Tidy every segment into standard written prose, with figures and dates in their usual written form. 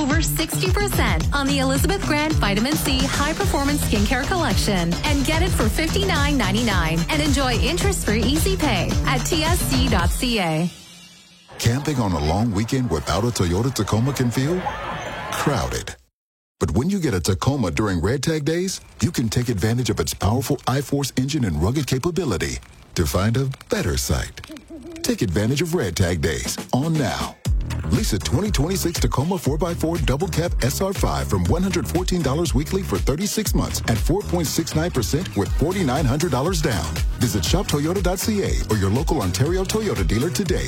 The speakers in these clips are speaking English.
over 60% on the Elizabeth Grant Vitamin C High Performance Skincare Collection. And get it for $59.99 and enjoy interest-free easy pay at tsc.ca. Camping on a long weekend without a Toyota Tacoma can feel crowded. But when you get a Tacoma during Red Tag Days, you can take advantage of its powerful iForce engine and rugged capability to find a better site. Take advantage of Red Tag Days on now. Lease a 2026 Tacoma 4x4 Double Cab SR5 from $114 weekly for 36 months at 4.69% with $4,900 down. Visit shoptoyota.ca or your local Ontario Toyota dealer today.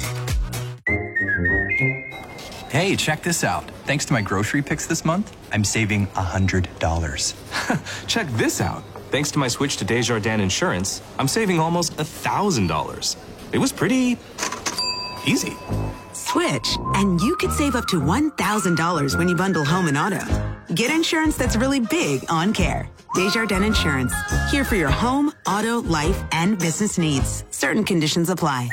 Hey, check this out. Thanks to my grocery picks this month, I'm saving $100. Check this out. Thanks to my switch to Desjardins Insurance, I'm saving almost $1,000. It was pretty easy. Switch, and you could save up to $1,000 when you bundle home and auto. Get insurance that's really big on care. Desjardins Insurance. Here for your home, auto, life, and business needs. Certain conditions apply.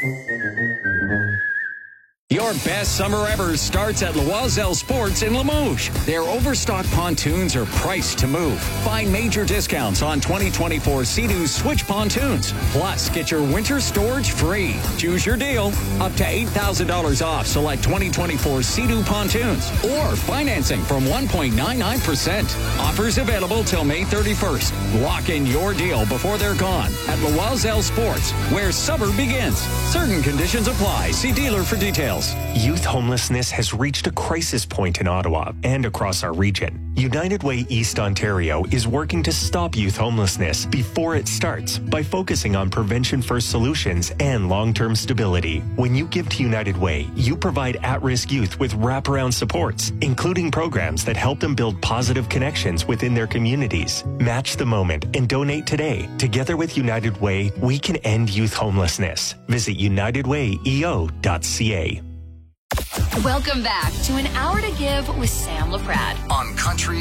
Your best summer ever starts at Loisel Sports in Limoges. Their overstock pontoons are priced to move. Find major discounts on 2024 Sea-Doo Switch pontoons. Plus, get your winter storage free. Choose your deal. Up to $8,000 off select 2024 Sea-Doo pontoons. Or financing from 1.99%. Offers available till May 31st. Lock in your deal before they're gone at Loisel Sports, where summer begins. Certain conditions apply. See dealer for details. Youth homelessness has reached a crisis point in Ottawa and across our region. United Way East Ontario is working to stop youth homelessness before it starts by focusing on prevention-first solutions and long-term stability. When you give to United Way, you provide at-risk youth with wraparound supports, including programs that help them build positive connections within their communities. Match the moment and donate today. Together with United Way, we can end youth homelessness. Visit unitedwayeo.ca. Welcome back to An Hour to Give with Sam LaPrade on Country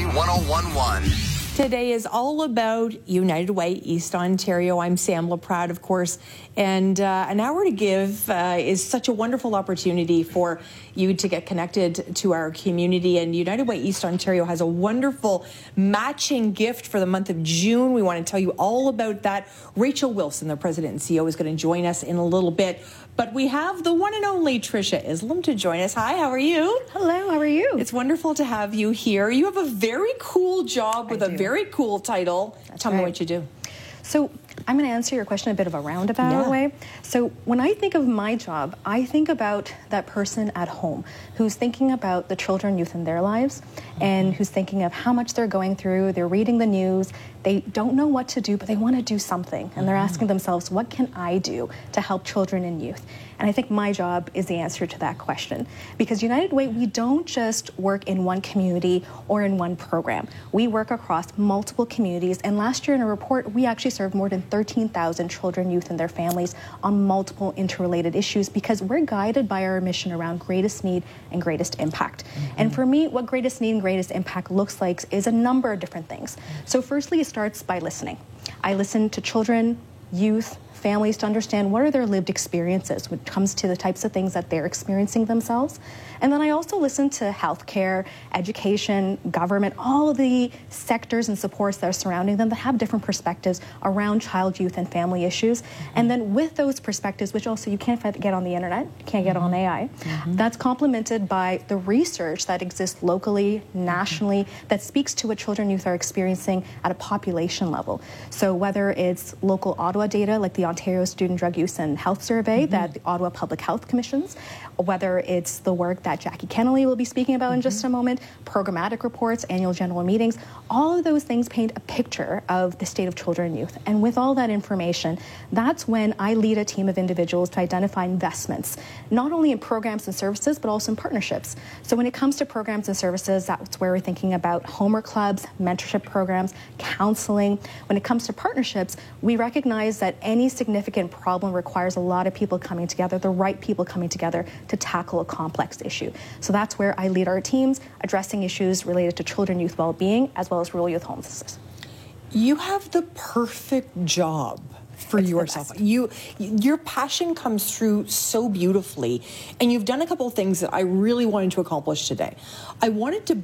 101.1. Today is all about United Way East Ontario. I'm Sam LaPrade, of course, and An Hour to Give is such a wonderful opportunity for you to get connected to our community. And United Way East Ontario has a wonderful matching gift for the month of June. We want to tell you all about that. Rachel Wilson, the president and CEO, is going to join us in a little bit. But we have the one and only Tricia Islam to join us. Hi, how are you? Hello, how are you? It's wonderful to have you here. You have a very cool job with a very cool title. Tell me what you do. So I'm going to answer your question a bit of a roundabout way. So when I think of my job, I think about that person at home who's thinking about the children, youth in their lives, and who's thinking of how much they're going through. They're reading the news. They don't know what to do, but they want to do something. And they're asking themselves, what can I do to help children and youth? And I think my job is the answer to that question. Because United Way, we don't just work in one community or in one program. We work across multiple communities. And last year in a report, we actually served more than 13,000 children, youth, and their families on multiple interrelated issues because we're guided by our mission around greatest need and greatest impact. And for me, what greatest need and greatest impact looks like is a number of different things. So firstly, it starts by listening. I listen to children, youth, families to understand what are their lived experiences when it comes to the types of things that they're experiencing themselves. And then I also listen to healthcare, education, government, all of the sectors and supports that are surrounding them that have different perspectives around child, youth, and family issues. And then with those perspectives, which also you can't get on the internet, you can't get on AI, that's complemented by the research that exists locally, nationally, that speaks to what children, youth are experiencing at a population level. So whether it's local Ottawa data, like the Ontario Student Drug Use and Health Survey that the Ottawa Public Health commissions, whether it's the work that Jackie Kennelly will be speaking about in just a moment, programmatic reports, annual general meetings, all of those things paint a picture of the state of children and youth. And with all that information, that's when I lead a team of individuals to identify investments, not only in programs and services, but also in partnerships. So when it comes to programs and services, that's where we're thinking about homework clubs, mentorship programs, counseling. When it comes to partnerships, we recognize that any significant problem requires a lot of people coming together, the right people coming together to tackle a complex issue. So that's where I lead our teams, addressing issues related to children, youth well-being, as well as rural youth homelessness. You have the perfect job for yourself. Your passion comes through so beautifully, and you've done a couple of things that I really wanted to accomplish today. I wanted to